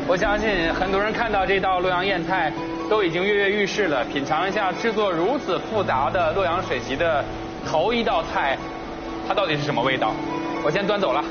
我相信很多人看到这道洛阳燕菜都已经跃跃欲试了，品尝一下制作如此复杂的洛阳水席的头一道菜，它到底是什么味道？我先端走了。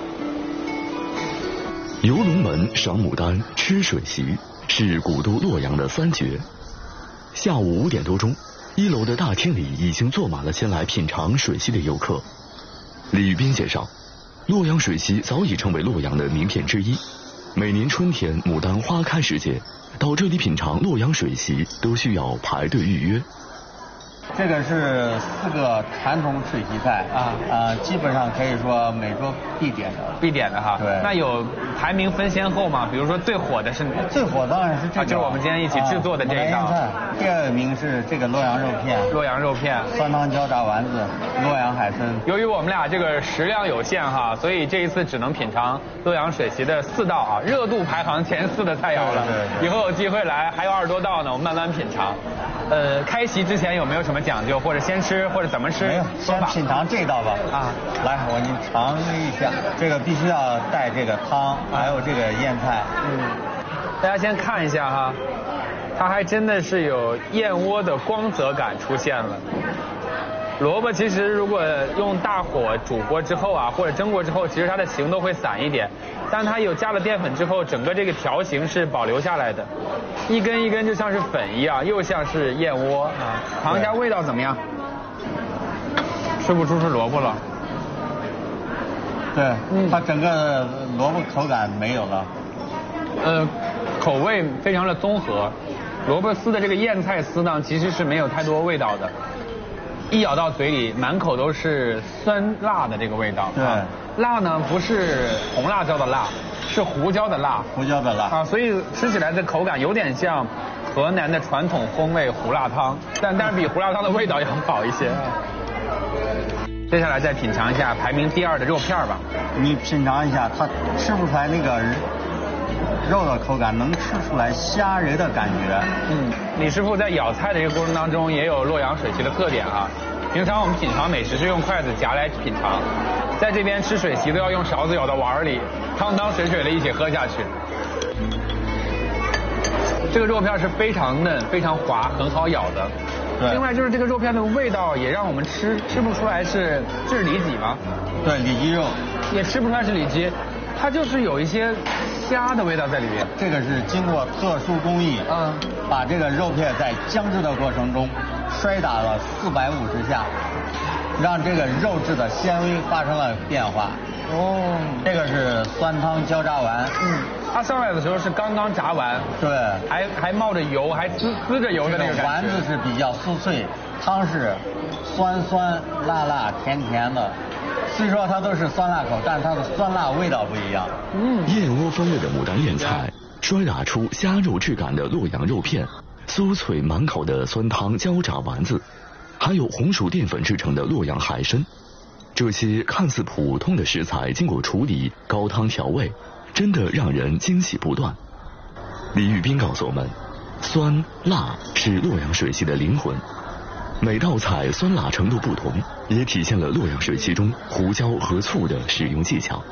游龙门、赏牡丹、吃水席是古都洛阳的三绝。下午5点多钟，1楼的大厅里已经坐满了前来品尝水席的游客。李宇斌介绍，洛阳水席早已成为洛阳的名片之一。每年春天牡丹花开时节，到这里品尝洛阳水席都需要排队预约。 这个是4个传统水席菜基本上可以说每桌必点的。 必点的哈。 对。 那有排名分先后吗？比如说最火的是最火当然是这个， 就是我们今天一起制作的这一道。 第2名是这个洛阳肉片。 洛阳肉片。 酸汤焦炸丸子，洛阳海参。 由于我们俩这个食量有限哈，所以这一次只能品尝洛阳水席的4道啊，热度排行前4的菜肴了。对。以后有机会来，还有20多道呢，我们慢慢品尝。开席之前有没有什么讲究，或者先吃或者怎么吃？ 没有，先品尝这道吧。来，我给你尝一下，这个必须要带这个汤，还有这个燕菜。 大家先看一下哈，它还真的是有燕窝的光泽感出现了。萝卜其实如果用大火煮过之后啊，或者蒸过之后，其实它的形都会散一点，但它有加了淀粉之后，整个这个条形是保留下来的，一根一根就像是粉一样，又像是燕窝啊。尝一下味道怎么样？吃不出是萝卜了。 对，它整个萝卜口感没有了。 口味非常的综合，萝卜丝的这个燕菜丝呢，其实是没有太多味道的。一咬到嘴里，满口都是酸辣的这个味道。 对， 辣呢不是红辣椒的辣，是胡椒的辣。 胡椒的辣啊，所以吃起来的口感有点像河南的传统风味胡辣汤，但是比胡辣汤的味道要好一些。接下来再品尝一下排名第2的肉片吧。 你品尝一下，它吃不出来那个肉的口感，能吃出来虾仁的感觉。 李师傅在咬菜的这个过程当中也有洛阳水席的特点啊。平常我们品尝美食是用筷子夹来品尝，在这边吃水席都要用勺子舀到碗里，汤汤水水的一起喝下去。这个肉片是非常嫩、非常滑、很好咬的。另外就是这个肉片的味道也让我们吃不出来是里脊吗？ 对，里脊肉。 也吃不出来是里脊，它就是有一些虾的味道在里面。 这个是经过特殊工艺，把这个肉片在姜制的过程中摔打了450下，让这个肉质的纤维发生了变化。这个是酸汤焦炸丸。 它上来的时候是刚刚炸完， 对， 还冒着油，还滋着油的那个感觉。 丸子是比较酥脆，汤是酸酸辣辣甜甜的。虽说它都是酸辣口，但它的酸辣味道不一样。 燕窝风味的牡丹燕菜，摔打出虾肉质感的洛阳肉片，酥脆满口的酸汤焦炸丸子，还有红薯淀粉制成的洛阳海参。这些看似普通的食材，经过处理、高汤调味，真的让人惊喜不断。李宇斌告诉我们，酸辣是洛阳水席的灵魂。每道菜酸辣程度不同，也体现了洛阳水席中胡椒和醋的使用技巧。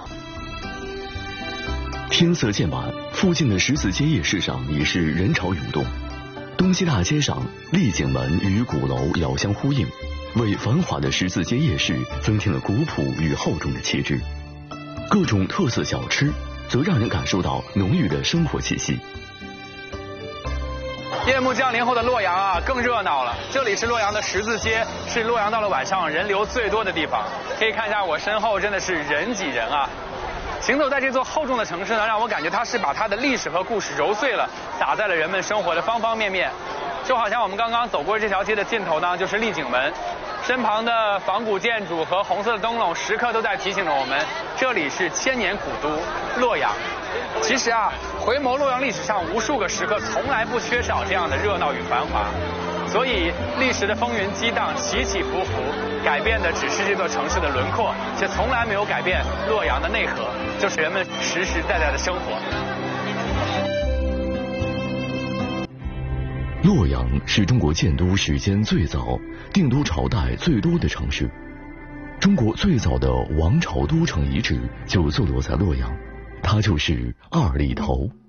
天色渐晚，附近的十字街夜市上已是人潮涌动。东西大街上，丽景门与鼓楼遥相呼应，为繁华的十字街夜市增添了古朴与厚重的气质。各种特色小吃则让人感受到浓郁的生活气息。 夜幕降临后的洛阳啊，更热闹了。这里是洛阳的十字街，是洛阳到了晚上人流最多的地方。可以看一下我身后，真的是人挤人啊！行走在这座厚重的城市呢，让我感觉它是把它的历史和故事揉碎了，打在了人们生活的方方面面。就好像我们刚刚走过这条街的尽头呢，就是丽景门，身旁的仿古建筑和红色的灯笼，时刻都在提醒着我们，这里是千年古都洛阳。其实啊，回眸洛阳历史上无数个时刻，从来不缺少这样的热闹与繁华。所以历史的风云激荡，起起伏伏，改变的只是这座城市的轮廓，却从来没有改变洛阳的内核，就是人们实实在在的生活。 洛阳是中国建都时间最早、定都朝代最多的城市。中国最早的王朝都城遗址就坐落在洛阳，它就是二里头。